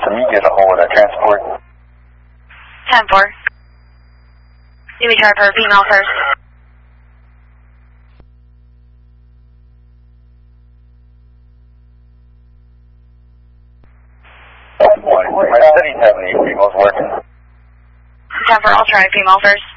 Can you get a hold of that transport? 10-4. You may try for a female first. My studies have any females working. 10-4, I'll try female first.